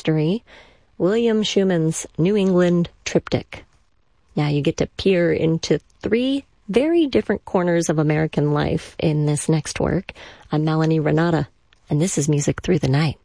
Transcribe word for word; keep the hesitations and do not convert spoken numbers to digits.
History, William Schumann's New England Triptych. Now you get to peer into three very different corners of American life in this next work. I'm Melanie Renata, and this is Music Through the Night.